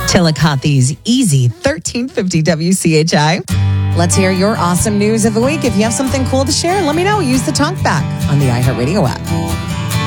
Chillicothe's Easy 1350 WCHI. Let's hear your awesome news of the week. If you have something cool to share, let me know. Use the talkback on the iHeartRadio app.